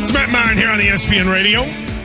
It's Matt Myron here on ESPN Radio.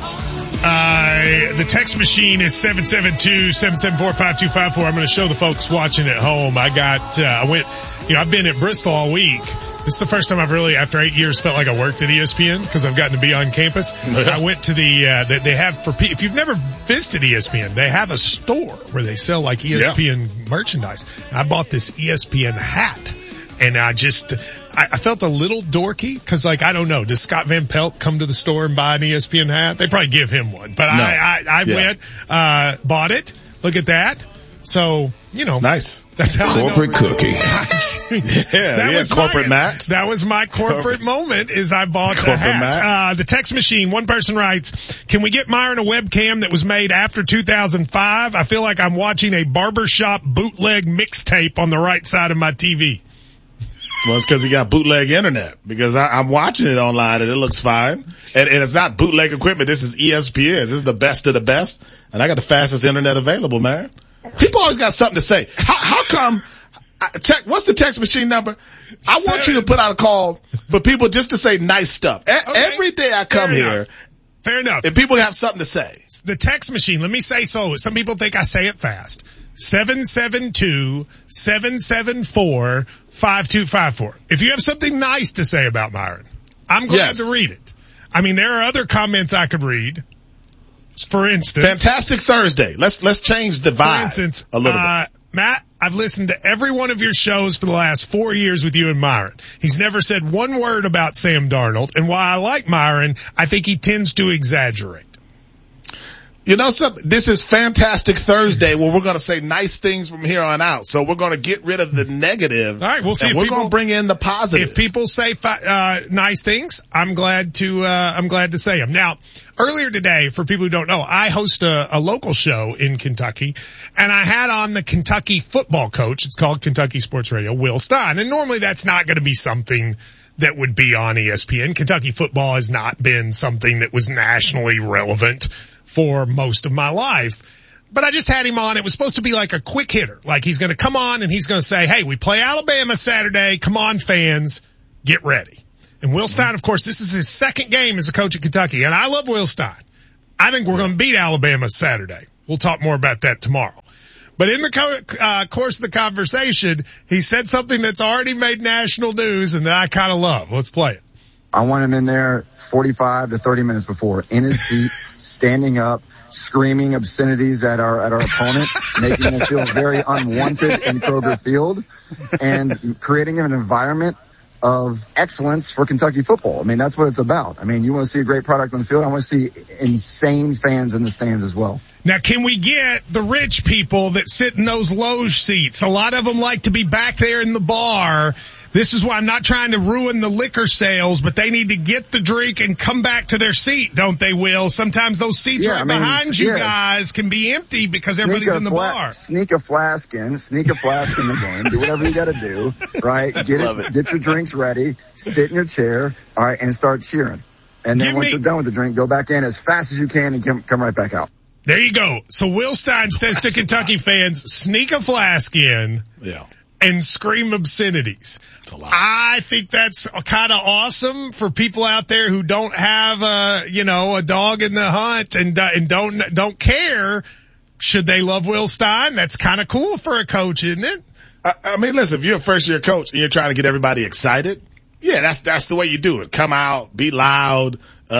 The text machine is 772-774-5254. I'm going to show the folks watching at home. I've been at Bristol all week. This is the first time I've really, after 8 years, felt like I worked at ESPN because I've gotten to be on campus. I went to they have, if you've never visited ESPN, they have a store where they sell like ESPN merchandise. I bought this ESPN hat. And I felt a little dorky because, like, I don't know, does Scott Van Pelt come to the store and buy an ESPN hat? They probably give him one. But no. I went, bought it. Look at that. So, nice. That's how corporate cookie. That was corporate Matt. That was my corporate moment is I bought a hat. The text machine, one person writes, can we get Myron a webcam that was made after 2005? I feel like I'm watching a barbershop bootleg mixtape on the right side of my TV. Well, it's because he got bootleg internet. Because I'm watching it online and it looks fine. And it's not bootleg equipment. This is ESPN. This is the best of the best. And I got the fastest internet available, man. People always got something to say. How come? What's the text machine number? I want you to put out a call for people just to say nice stuff. Okay. Every day I come here. Fair enough. And people have something to say. The text machine, let me say so. Some people think I say it fast. 772-774-5254. If you have something nice to say about Myron, I'm glad to read it. I mean, there are other comments I could read. For instance. Fantastic Thursday. Let's change the vibe. For instance, a little bit. Matt, I've listened to every one of your shows for the last 4 years with you and Myron. He's never said one word about Sam Darnold. And while I like Myron, I think he tends to exaggerate. You know something? This is Fantastic Thursday where we're going to say nice things from here on out. So we're going to get rid of the negative. All right, we'll see. And we're going to bring in the positive. If people say nice things, I'm glad to say them. Now, earlier today, for people who don't know, I host a local show in Kentucky, and I had on the Kentucky football coach. It's called Kentucky Sports Radio, Will Stein. And normally that's not going to be something that would be on ESPN. Kentucky football has not been something that was nationally relevant for most of my life. But I just had him on. It was supposed to be like a quick hitter. Like he's going to come on and he's going to say, hey, we play Alabama Saturday. Come on, fans, get ready. And Will Stein, of course, this is his second game as a coach at Kentucky. And I love Will Stein. I think we're going to beat Alabama Saturday. We'll talk more about that tomorrow. But in the course of the conversation, he said something that's already made national news and that I kind of love. Let's play it. I want him in there 45 to 30 minutes before, in his seat, standing up, screaming obscenities at our opponent, making them feel very unwanted in Kroger Field, and creating an environment of excellence for Kentucky football. I mean, that's what it's about. I mean, you want to see a great product on the field. I want to see insane fans in the stands as well. Now, can we get the rich people that sit in those loge seats? A lot of them like to be back there in the bar. This is why I'm not trying to ruin the liquor sales, but they need to get the drink and come back to their seat, don't they, Will? Sometimes those seats behind you guys can be empty because everybody's in the bar. Sneak a flask in the game. Do whatever you got to do, right? Get your drinks ready, sit in your chair, all right, and start cheering. And then once you're done with the drink, go back in as fast as you can and come right back out. There you go. So Will Stein says to Kentucky fans, sneak a flask in. Yeah. And scream obscenities. I think that's kind of awesome for people out there who don't have a dog in the hunt and don't care. Should they love Will Stein? That's kind of cool for a coach, isn't it? I mean, listen, if you're a first year coach and you're trying to get everybody excited, yeah, that's the way you do it. Come out, be loud,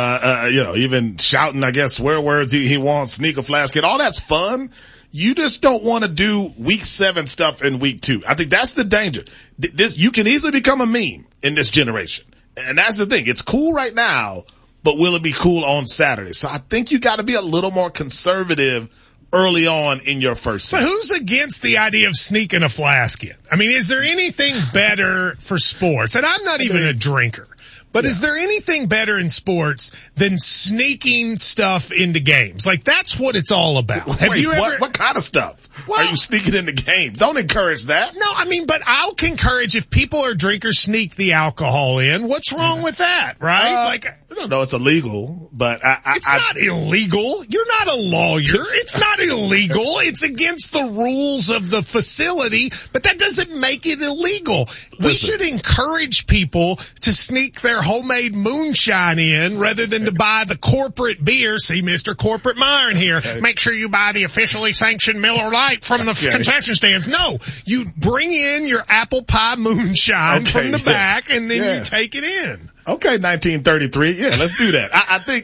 even shouting, I guess, swear words he wants, sneak a flask in. All that's fun. You just don't want to do week 7 stuff in week 2. I think that's the danger. You can easily become a meme in this generation. And that's the thing. It's cool right now, but will it be cool on Saturday? So I think you got to be a little more conservative early on in your first season. But who's against the idea of sneaking a flask in? I mean, is there anything better for sports? And I'm not even a drinker. But is there anything better in sports than sneaking stuff into games? Like, that's what it's all about. What kind of stuff are you sneaking into games? Don't encourage that. No, I mean, but I'll encourage if people are drinkers, sneak the alcohol in. What's wrong with that, right? don't know. It's illegal, but it's not illegal. You're not a lawyer. It's not illegal. It's against the rules of the facility, but that doesn't make it illegal. We should encourage people to sneak their homemade moonshine in rather than to buy the corporate beer. See, Mr. Corporate Myron here. Okay. Make sure you buy the officially sanctioned Miller Lite from the concession stands. No, you bring in your apple pie moonshine from the back and then you take it in. Okay, 1933. Yeah, let's do that.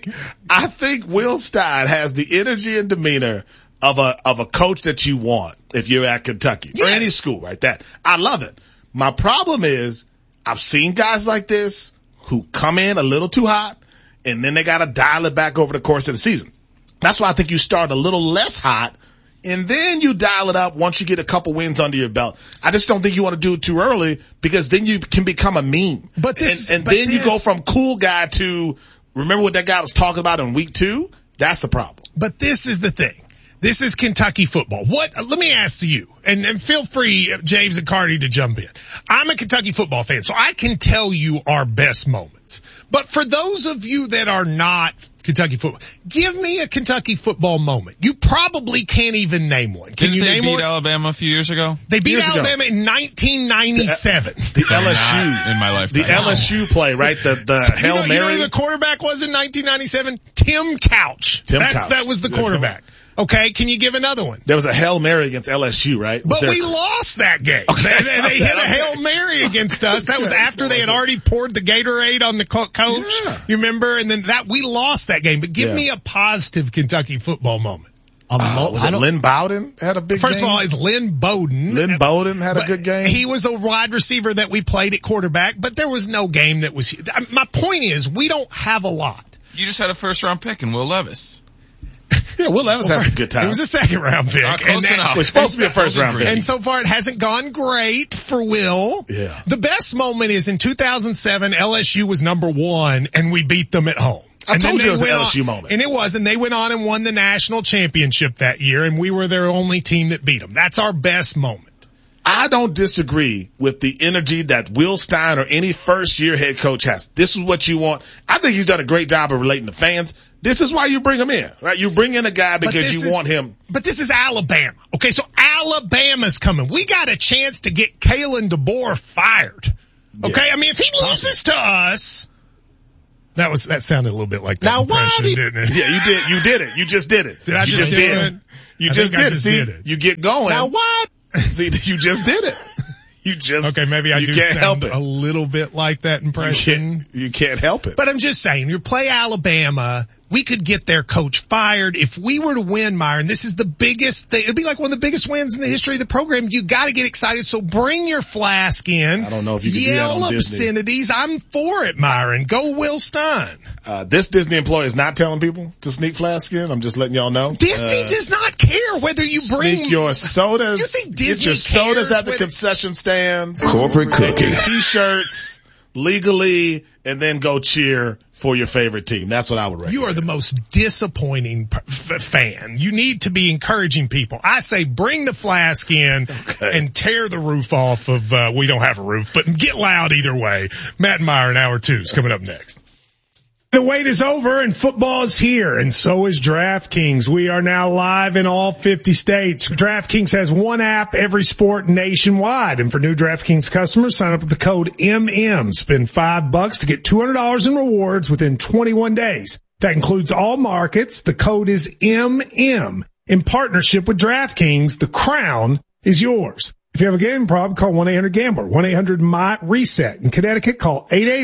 I think Will Stein has the energy and demeanor of a coach that you want if you're at Kentucky or any school, right? I love it. My problem is I've seen guys like this who come in a little too hot and then they got to dial it back over the course of the season. That's why I think you start a little less hot and then you dial it up once you get a couple wins under your belt. I just don't think you want to do it too early because then you can become a meme. Then you go from cool guy to remember what that guy was talking about in week 2? That's the problem. But this is the thing. This is Kentucky football. Let me ask you, and feel free, James and Cardi, to jump in. I'm a Kentucky football fan, so I can tell you our best moments. But for those of you that are not Kentucky football, give me a Kentucky football moment. You probably can't even name one. Can you name one? They beat Alabama a few years ago? They beat Alabama in 1997. The LSU. In my lifetime. The LSU play, right? The Hail Mary. You know who the quarterback was in 1997? Tim Couch. That was the quarterback. Okay, can you give another one? There was a Hail Mary against LSU, right? But we lost that game. Okay. They hit a Hail Mary against us. That was after they had already poured the Gatorade on the coach. Yeah. You remember? And then we lost that game. But give me a positive Kentucky football moment. Was it Lynn Bowden had a big game? First of all, it's Lynn Bowden. Lynn Bowden had a good game. He was a wide receiver that we played at quarterback, but there was no game that was. My point is, we don't have a lot. You just had a first-round pick in Will Levis. Yeah, Will Levis has a good time. It was a second-round pick. It was supposed to be a first-round pick. And so far, it hasn't gone great for Will. Yeah. The best moment is in 2007, LSU was number 1, and we beat them at home. I told you it was an LSU moment. And it was, and they went on and won the national championship that year, and we were their only team that beat them. That's our best moment. I don't disagree with the energy that Will Stein or any first-year head coach has. This is what you want. I think he's done a great job of relating to fans. This is why you bring him in, right? You bring in a guy because you want him. But this is Alabama. Okay, so Alabama's coming. We got a chance to get Kalen DeBoer fired. Okay, yeah. I mean, if he loses to us, that sounded a little bit like that now, impression, didn't it? Yeah, you did. You did it. You just did it. Did I just do it? You just did it. See, you get going. Now what? See, you just did it. Okay, maybe I do sound a little bit like that impression. You can't help it. But I'm just saying, you play Alabama, we could get their coach fired. If we were to win, Myron, this is the biggest thing. It'd be like one of the biggest wins in the history of the program. You gotta get excited, so bring your flask in. I don't know if you can do that on Disney. Yell obscenities. I'm for it, Myron. Go Will Stein. This Disney employee is not telling people to sneak flask in. I'm just letting y'all know. Disney does not care whether you bring. Sneak your sodas. You think Disney Get your sodas at the concession stands. Corporate cookie. T-shirts legally, and then go cheer for your favorite team. That's what I would recommend. You are the most disappointing fan. You need to be encouraging people. I say bring the flask in and tear the roof off of, we don't have a roof, but get loud either way. Matt and Meyer in hour 2 is coming up next. The wait is over and football is here, and so is DraftKings. We are now live in all 50 states. DraftKings has one app, every sport nationwide. And for new DraftKings customers, sign up with the code MM. Spend $5 to get $200 in rewards within 21 days. That includes all markets. The code is MM. In partnership with DraftKings, the crown is yours. If you have a gambling problem, call 1-800-GAMBLER, 1-800-MY-RESET. In Connecticut, call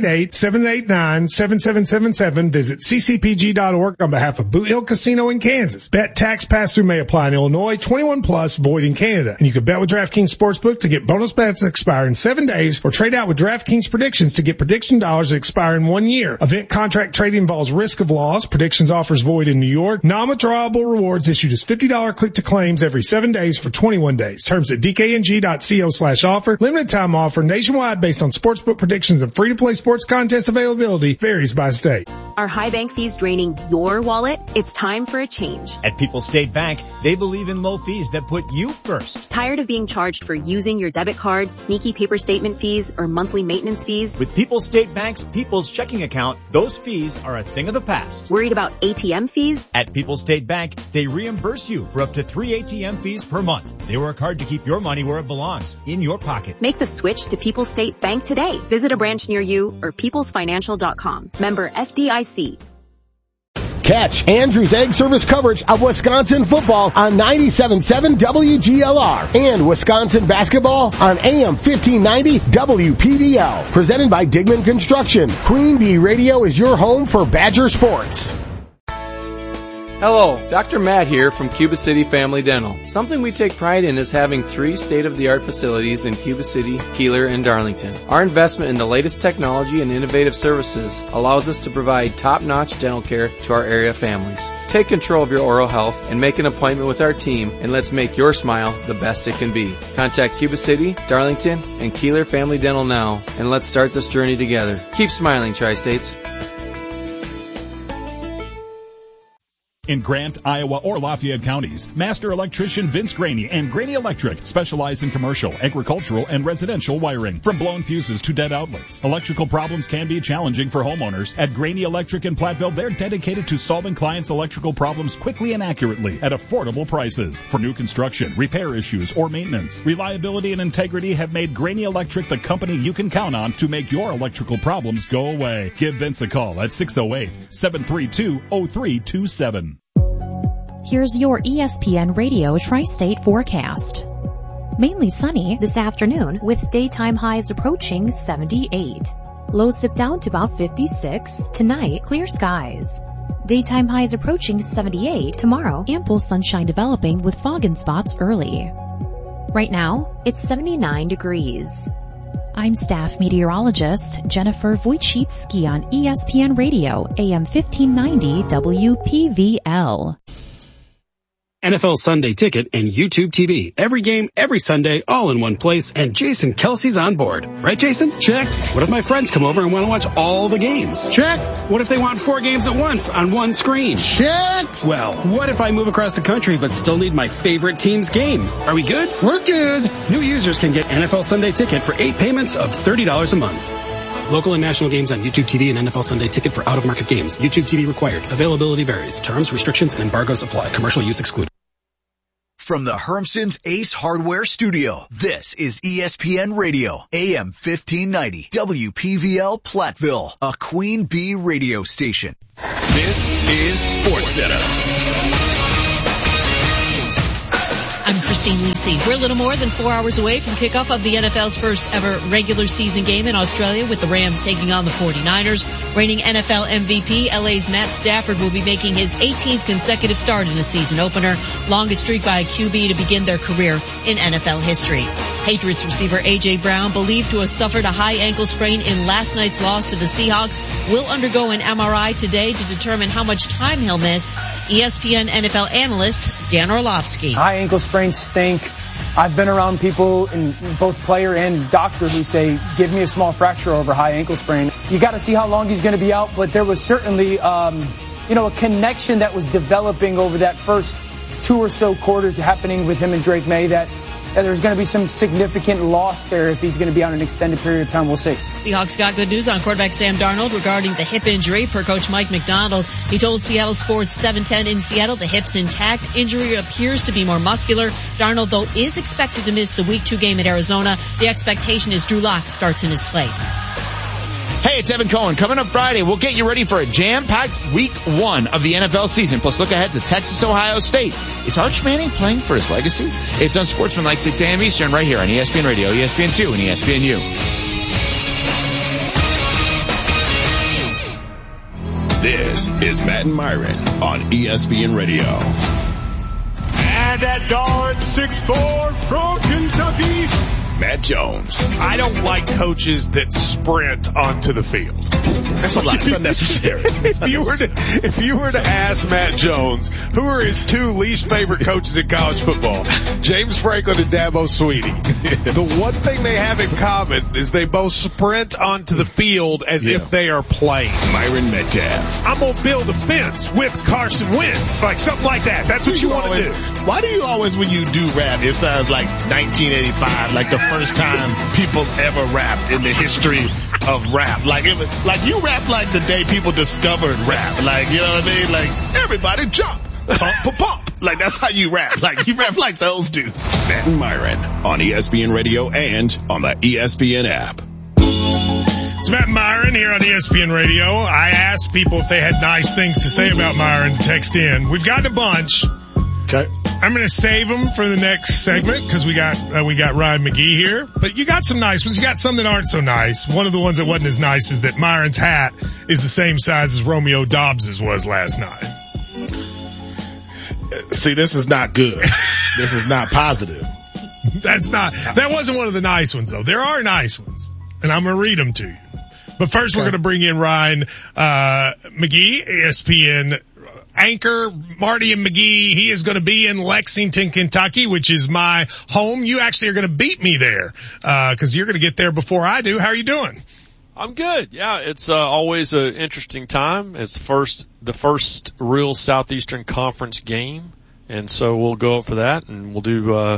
888-789-7777. Visit ccpg.org on behalf of Boot Hill Casino in Kansas. Bet tax pass-through may apply in Illinois, 21 plus, void in Canada. And you can bet with DraftKings Sportsbook to get bonus bets that expire in 7 days, or trade out with DraftKings Predictions to get prediction dollars that expire in 1 year. Event contract trading involves risk of loss. Predictions offers void in New York. Non-withdrawable rewards issued as $50 click to claims every 7 days for 21 days. Terms at DKNG.co/offer. Limited time offer nationwide based on sportsbook predictions and free to play sports contest availability varies by state. Are high bank fees draining your wallet? It's time for a change. At People's State Bank, they believe in low fees that put you first. Tired of being charged for using your debit card, sneaky paper statement fees, or monthly maintenance fees? With People's State Bank's People's Checking Account, those fees are a thing of the past. Worried about ATM fees? At People's State Bank, they reimburse you for up to 3 ATM fees per month. They work hard to keep your money where it belongs, in your pocket. Make the switch to People's State Bank today. Visit a branch near you or peoplesfinancial.com. Member FDIC. Catch Andrew's Egg Service coverage of Wisconsin football on 97.7 WGLR and Wisconsin basketball on AM 1590 WPDL. Presented by Digman Construction. Queen Bee Radio is your home for Badger sports. Hello, Dr. Matt here from Cuba City Family Dental. Something we take pride in is having 3 state-of-the-art facilities in Cuba City, Keeler, and Darlington. Our investment in the latest technology and innovative services allows us to provide top-notch dental care to our area families. Take control of your oral health and make an appointment with our team, and let's make your smile the best it can be. Contact Cuba City, Darlington, and Keeler Family Dental now, and let's start this journey together. Keep smiling, Tri-States. In Grant, Iowa, or Lafayette counties, master electrician Vince Graney and Graney Electric specialize in commercial, agricultural, and residential wiring. From blown fuses to dead outlets, electrical problems can be challenging for homeowners. At Graney Electric in Platteville, they're dedicated to solving clients' electrical problems quickly and accurately at affordable prices. For new construction, repair issues, or maintenance, reliability and integrity have made Graney Electric the company you can count on to make your electrical problems go away. Give Vince a call at 608-732-0327. Here's your ESPN Radio Tri-State forecast. Mainly sunny this afternoon with daytime highs approaching 78. Lows dip down to about 56. Tonight, clear skies. Daytime highs approaching 78. Tomorrow, ample sunshine developing with fog in spots early. Right now, it's 79 degrees. I'm staff meteorologist Jennifer Wojcicki on ESPN Radio, AM 1590 WPVL. NFL Sunday Ticket and YouTube TV. Every game, every Sunday, all in one place, and Jason Kelsey's on board. Right, Jason? Check. What if my friends come over and want to watch all the games? Check. What if they want 4 games at once on one screen? Check. Well, what if I move across the country but still need my favorite team's game? Are we good? We're good. New users can get NFL Sunday Ticket for 8 payments of $30 a month. Local and national games on YouTube TV and NFL Sunday Ticket for out-of-market games. YouTube TV required. Availability varies. Terms, restrictions, and embargoes apply. Commercial use excluded. From the Hermson's Ace Hardware Studio, this is ESPN Radio, AM 1590, WPVL Platteville, a Queen Bee radio station. This is SportsCenter. I'm Christine Lisi. We're a little more than 4 hours away from kickoff of the NFL's first ever regular season game in Australia with the Rams taking on the 49ers. Reigning NFL MVP, LA's Matt Stafford will be making his 18th consecutive start in a season opener, longest streak by a QB to begin their career in NFL history. Patriots receiver A.J. Brown, believed to have suffered a high ankle sprain in last night's loss to the Seahawks, will undergo an MRI today to determine how much time he'll miss. ESPN NFL analyst Dan Orlovsky. High ankle sprains stink. I've been around people, in both player and doctor, who say, give me a small fracture over high ankle sprain. You got to see how long he's going to be out, but there was certainly, a connection that was developing over that first 2 or so quarters happening with him and Drake May that there's going to be some significant loss there if he's going to be on an extended period of time. We'll see. Seahawks got good news on quarterback Sam Darnold regarding the hip injury. Per Coach Mike McDonald, he told Seattle Sports 710 in Seattle the hip's intact. Injury appears to be more muscular. Darnold, though, is expected to miss the Week 2 game at Arizona. The expectation is Drew Lock starts in his place. Hey, it's Evan Cohen. Coming up Friday, we'll get you ready for a jam-packed Week 1 of the NFL season. Plus, look ahead to Texas-Ohio State. Is Arch Manning playing for his legacy? It's on Sportsmanlike 6 a.m. Eastern right here on ESPN Radio, ESPN2, and ESPNU. This is Matt and Myron on ESPN Radio. And at guard 6'4" from Kentucky, Matt Jones. I don't like coaches that sprint onto the field. That's a lot. It's unnecessary. If you were to ask Matt Jones, who are his two least favorite coaches in college football? James Franklin and Dabo Swinney. The one thing they have in common is they both sprint onto the field as if they are playing. Myron Metcalf. I'm going to build a fence with Carson Wentz. Like something like that. That's what you want to do. Why do you always, when you do rap, it sounds like 1985, like the first time people ever rapped in the history of rap. Like you rap like the day people discovered rap. Like, you know what I mean? Like, everybody jump. Pump, pump. Like, that's how you rap. Like, you rap like those dudes. Matt and Myron on ESPN Radio and on the ESPN app. It's Matt and Myron here on ESPN Radio. I asked people if they had nice things to say about Myron to text in. We've gotten a bunch. Okay. I'm going to save them for the next segment because we got Ryan McGee here. But you got some nice ones. You got some that aren't so nice. One of the ones that wasn't as nice is that Myron's hat is the same size as Romeo Dobbs's was last night. See, this is not good. This is not positive. That wasn't one of the nice ones though. There are nice ones and I'm going to read them to you. But first we're going to bring in Ryan, McGee, ESPN anchor, Marty and McGee. He is going to be in Lexington, Kentucky, which is my home. You actually are going to beat me there, cause you're going to get there before I do. How are you doing? I'm good. Yeah, it's always an interesting time. It's the first real Southeastern Conference game, and so we'll go up for that, and we'll do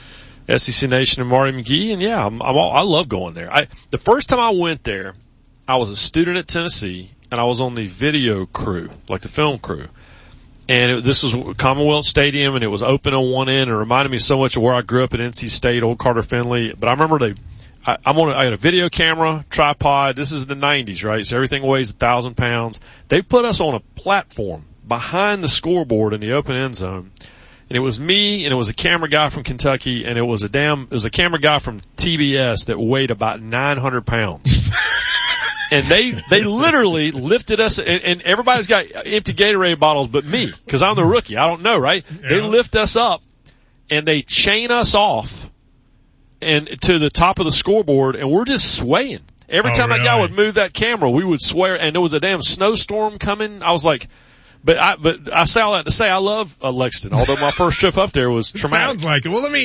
SEC Nation and Marty McGee. And yeah, I love going there. The first time I went there, I was a student at Tennessee, and I was on the video crew, like the film crew. And this was Commonwealth Stadium, and it was open on one end. It reminded me so much of where I grew up at NC State, Old Carter Finley. But I remember I had a video camera, tripod. This is the 90s, right? So everything weighs 1,000 pounds. They put us on a platform behind the scoreboard in the open end zone. And it was me, and it was a camera guy from Kentucky, and it was a camera guy from TBS that weighed about 900 pounds. And they literally lifted us, and everybody's got empty Gatorade bottles but me, cause I'm the rookie. I don't know, right? Yeah. They lift us up, and they chain us off and to the top of the scoreboard, and we're just swaying. Every time that guy would move that camera, we would swear, and there was a damn snowstorm coming. I was like, but I say all that to say I love Lexington, although my first trip up there was traumatic. Sounds like it. Well, let me,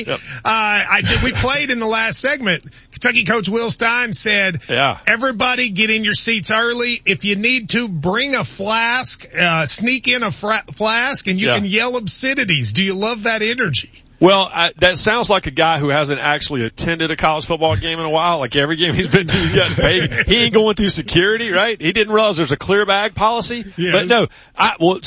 we played in the last segment. Kentucky coach Will Stein said, everybody get in your seats early. If you need to, bring a flask, sneak in a flask, and you can yell obscenities. Do you love that energy? Well, that sounds like a guy who hasn't actually attended a college football game in a while. Like every game he's been to, he's gotten paid. He ain't going through security, right? He didn't realize there's a clear bag policy. Yes. But no, I'm going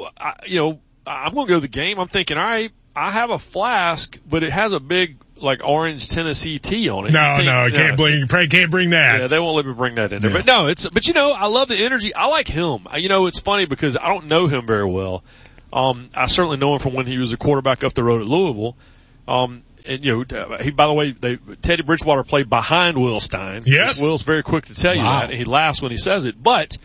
to go to the game. I'm thinking, all right, I have a flask, but it has a big, like, orange Tennessee tea on it. You can't bring that. Yeah, they won't let me bring that in there. But no, but I love the energy. I like him. It's funny because I don't know him very well. I certainly know him from when he was a quarterback up the road at Louisville. He, by the way, Teddy Bridgewater played behind Will Stein. Yes. Will's very quick to tell you that, and he laughs when he says it. But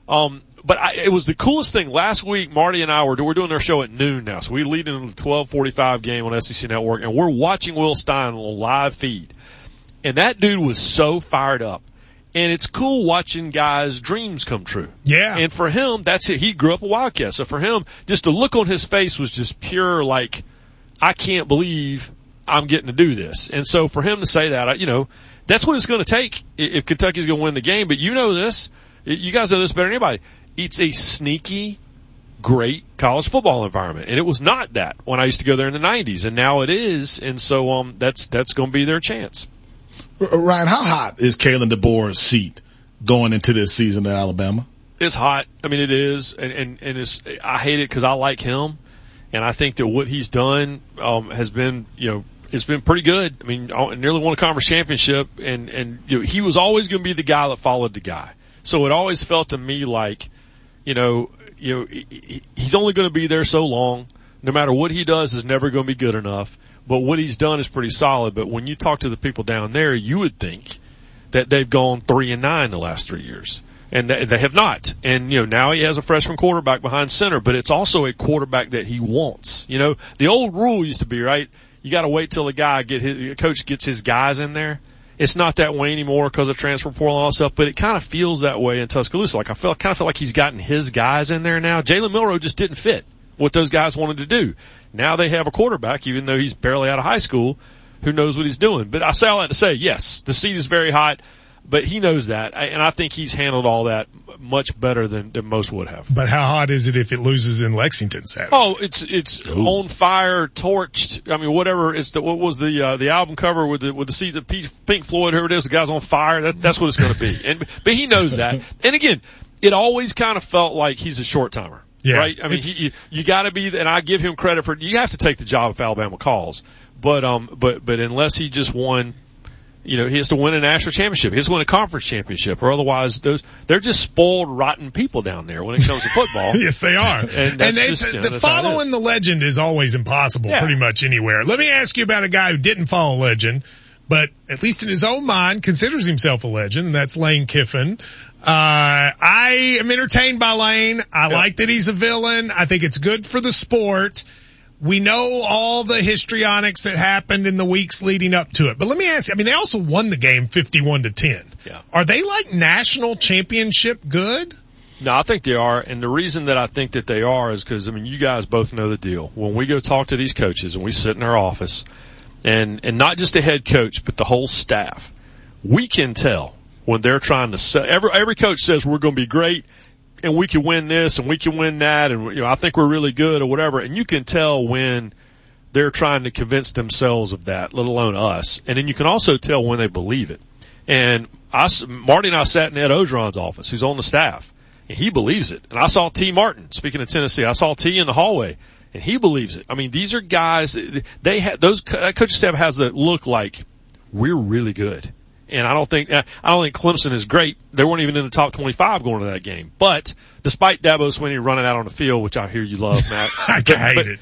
it was the coolest thing. Last week, Marty and I we're doing our show at noon now, so we lead into the 12:45 game on SEC Network, and we're watching Will Stein on a live feed. And that dude was so fired up. And it's cool watching guys' dreams come true. Yeah. And for him, that's it. He grew up a Wildcat. So for him, just the look on his face was just pure, like, I can't believe I'm getting to do this. And so for him to say that, that's what it's going to take if Kentucky's going to win the game. But you know this. You guys know this better than anybody. It's a sneaky, great college football environment. And it was not that when I used to go there in the 90s. And now it is. And so, that's going to be their chance. Ryan, how hot is Kalen DeBoer's seat going into this season at Alabama? It's hot. I mean, it is. And I hate it because I like him. And I think that what he's done, has been, it's been pretty good. I mean, nearly won a conference championship and he was always going to be the guy that followed the guy. So it always felt to me like, he's only going to be there so long. No matter what he does is never going to be good enough. But what he's done is pretty solid. But when you talk to the people down there, you would think that they've gone 3-9 the last 3 years. And they have not. And, now he has a freshman quarterback behind center, but it's also a quarterback that he wants. The old rule used to be, right? you got to wait till the coach gets his guys in there. It's not that way anymore because of transfer portal and all that stuff, but it kind of feels that way in Tuscaloosa. Like I kind of feel like he's gotten his guys in there now. Jalen Milroe just didn't fit what those guys wanted to do. Now they have a quarterback, even though he's barely out of high school, who knows what he's doing. But I say all that to say, yes, the seat is very hot, but he knows that, and I think he's handled all that much better than most would have. But how hot is it if it loses in Lexington Saturday? Oh, it's on fire, torched. I mean, whatever. What was the album cover with the seat of Pink Floyd, whoever it is, the guy's on fire. That's what it's going to be. But he knows that. And again, it always kind of felt like he's a short timer. Yeah, right? I mean, you got to be, and I give him credit for, you have to take the job if Alabama calls. But unless he just won, he has to win a national championship. He has to win a conference championship, or otherwise they're just spoiled, rotten people down there when it comes to football. Yes, they are. And the following the legend is always impossible pretty much anywhere. Let me ask you about a guy who didn't follow legend, but at least in his own mind considers himself a legend, and that's Lane Kiffin. I am entertained by Lane. I like that he's a villain. I think it's good for the sport. We know all the histrionics that happened in the weeks leading up to it. But let me ask you, I mean, they also won the game 51-10. Yeah. Are they like national championship good? No, I think they are. And the reason that I think that they are is because, I mean, you guys both know the deal. When we go talk to these coaches and we sit in our office, and not just the head coach, but the whole staff, we can tell when they're trying to sell. Every coach says we're going to be great and we can win this and we can win that, and I think we're really good or whatever. And you can tell when they're trying to convince themselves of that, let alone us. And then you can also tell when they believe it. And Marty and I sat in Ed Ogeron's office, who's on the staff, and he believes it. And I saw T. Martin, speaking of Tennessee, I saw T in the hallway, and he believes it. I mean, these are guys, that coaching staff has that look like we're really good. And I don't think Clemson is great. They weren't even in the top 25 going to that game. But despite Dabo Swinney running out on the field, which I hear you love, Matt. I hate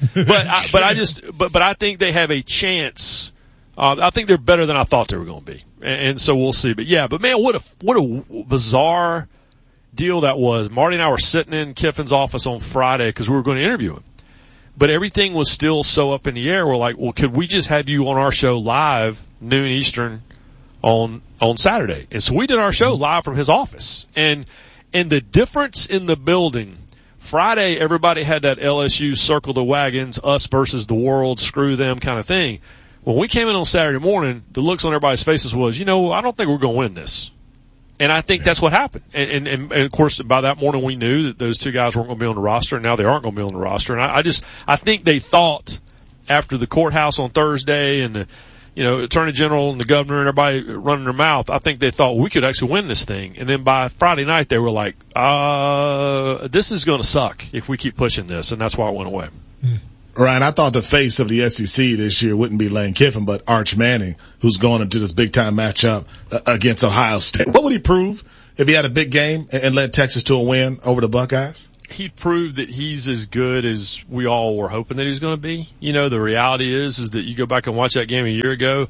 it. But I think they have a chance. I think they're better than I thought they were going to be. And so we'll see. But yeah, but man, what a bizarre deal that was. Marty and I were sitting in Kiffin's office on Friday because we were going to interview him. But everything was still so up in the air. We're like, well, could we just have you on our show live, noon Eastern, on Saturday? And so we did our show live from his office. And the difference in the building, Friday everybody had that LSU circle the wagons, us versus the world, screw them kind of thing. When we came in on Saturday morning, the looks on everybody's faces was, I don't think we're going to win this. And I think that's what happened. And of course, by that morning we knew that those two guys weren't going to be on the roster, and now they aren't going to be on the roster. And I think they thought after the courthouse on Thursday and the, Attorney General and the governor and everybody running their mouth, I think they thought we could actually win this thing. And then by Friday night they were like, this is going to suck if we keep pushing this. And that's why it went away. Ryan, I thought the face of the SEC this year wouldn't be Lane Kiffin, but Arch Manning, who's going into this big time matchup against Ohio State. What would he prove if he had a big game and led Texas to a win over the Buckeyes? He'd prove that he's as good as we all were hoping that he was going to be. The reality is that you go back and watch that game a year ago.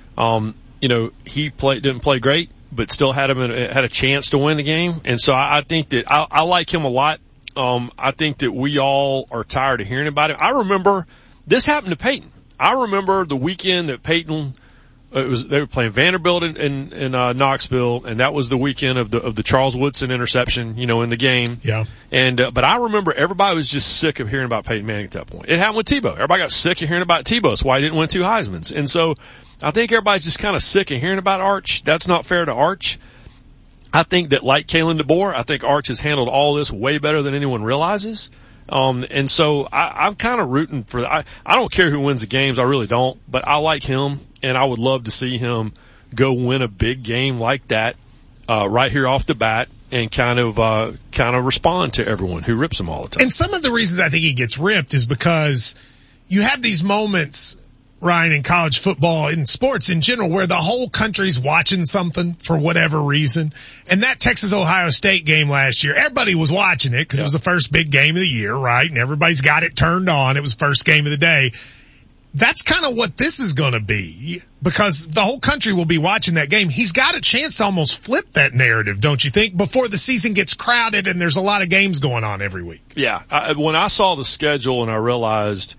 He didn't play great, but still had a chance to win the game. And so I think that I like him a lot. I think that we all are tired of hearing about it. I remember this happened to Peyton. I remember the weekend that Peyton, they were playing Vanderbilt in Knoxville, and that was the weekend of the Charles Woodson interception, in the game. Yeah. And, but I remember everybody was just sick of hearing about Peyton Manning at that point. It happened with Tebow. Everybody got sick of hearing about Tebow. That's why he didn't win 2 Heismans. And so I think everybody's just kind of sick of hearing about Arch. That's not fair to Arch. I think that, like Kalen DeBoer, I think Arch has handled all this way better than anyone realizes. And so I'm kind of rooting for, I don't care who wins the games. I really don't, but I like him, and I would love to see him go win a big game like that, right here off the bat, and kind of respond to everyone who rips him all the time. And some of the reasons I think he gets ripped is because you have these moments, Ryan, in college football, in sports in general, where the whole country's watching something for whatever reason. And that Texas-Ohio State game last year, everybody was watching it because it was the first big game of the year, right? And everybody's got it turned on. It was the first game of the day. That's kind of what this is going to be, because the whole country will be watching that game. He's got a chance to almost flip that narrative, don't you think, before the season gets crowded and there's a lot of games going on every week? Yeah. When I saw the schedule and I realized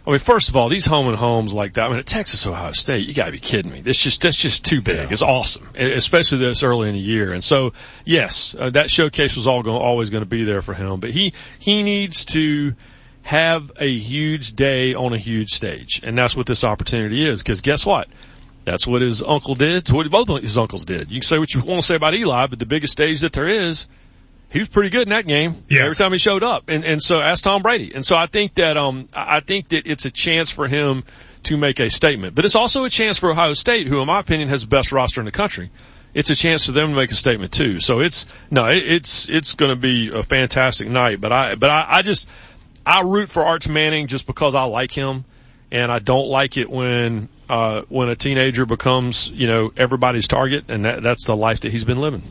I mean, first of all, these home and homes like that, I mean, at Texas, Ohio State, you gotta be kidding me. That's just too big. Yeah. It's awesome, especially this early in the year. And so, yes, that showcase was always going to be there for him, but he needs to have a huge day on a huge stage. And that's what this opportunity is, because guess what? That's what his uncle did. It's what both his uncles did. You can say what you want to say about Eli, but the biggest stage that there is, he was pretty good in that game. Yeah. Every time he showed up. And so ask Tom Brady. And so I think that it's a chance for him to make a statement. But it's also a chance for Ohio State, who in my opinion has the best roster in the country. It's a chance for them to make a statement too. So it's going to be a fantastic night. But I root for Arch Manning just because I like him. And I don't like it when a teenager becomes, everybody's target. And that's the life that he's been living.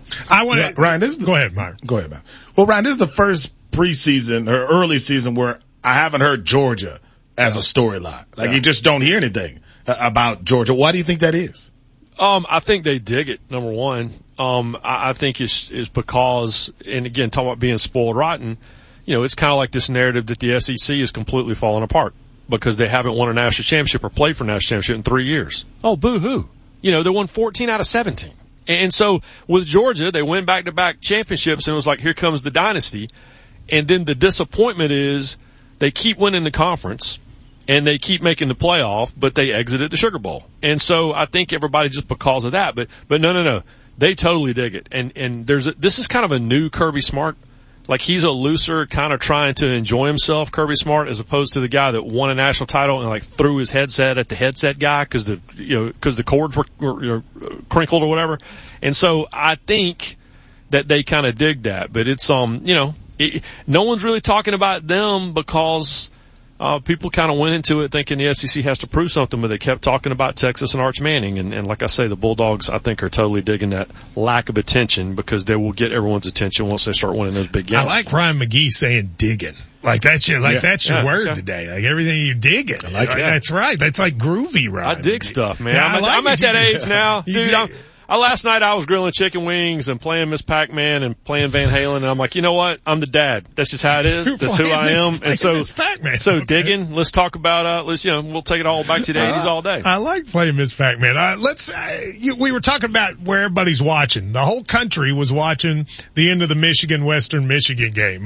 Ryan, go ahead, Myron. Go ahead, man. Well, Ryan, this is the first preseason or early season where I haven't heard Georgia as a storyline. Like you just don't hear anything about Georgia. Why do you think that is? I think they dig it, number one. I think it's because, and again, talking about being spoiled rotten, it's kind of like this narrative that the SEC is completely falling apart because they haven't won a national championship or played for a national championship in 3 years. Oh, boo-hoo. They won 14 out of 17. And so with Georgia, they win back-to-back championships, and it was like, here comes the dynasty. And then the disappointment is they keep winning the conference, and they keep making the playoff, but they exited the Sugar Bowl. And so I think everybody just because of that. But no. They totally dig it. And this is kind of a new Kirby Smart. Like he's a looser, kind of trying to enjoy himself, Kirby Smart, as opposed to the guy that won a national title and like threw his headset at the headset guy because the cords were crinkled or whatever. And so I think that they kind of dig that, but it's no one's really talking about them because people kind of went into it thinking the SEC has to prove something, but they kept talking about Texas and Arch Manning. And like I say, the Bulldogs, I think, are totally digging that lack of attention because they will get everyone's attention once they start winning those big games. I like Ryan McGee saying digging. Like that's your word today. Like everything you dig it. I like that. That's right. That's like groovy, Ryan. I dig stuff, man. Yeah, I'm at that age now. Dude, last night I was grilling chicken wings and playing Miss Pac-Man and playing Van Halen, and I'm like, you know what? I'm the dad. That's just how it is. That's who I am. And so digging. Let's talk about we'll take it all back to the 80s all day. I like playing Miss Pac-Man. We were talking about where everybody's watching. The whole country was watching the end of the Western Michigan game.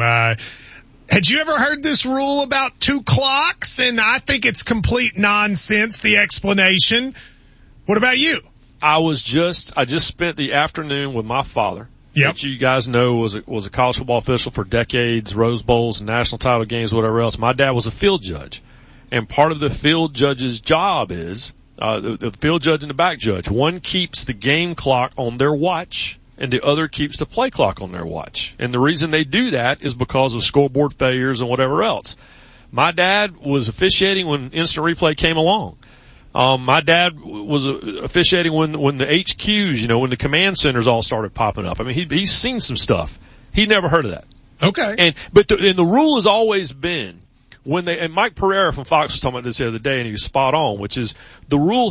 Had you ever heard this rule about 2 clocks? And I think it's complete nonsense, the explanation. What about you? I just spent the afternoon with my father, which you guys know was a college football official for decades, Rose Bowls, national title games, whatever else. My dad was a field judge, and part of the field judge's job is the field judge and the back judge. One keeps the game clock on their watch, and the other keeps the play clock on their watch. And the reason they do that is because of scoreboard failures and whatever else. My dad was officiating when instant replay came along. My dad was officiating when the HQs, when the command centers all started popping up. I mean, he's seen some stuff. He'd never heard of that. Okay. But the rule has always been and Mike Pereira from Fox was talking about this the other day, and he was spot on, which is the rule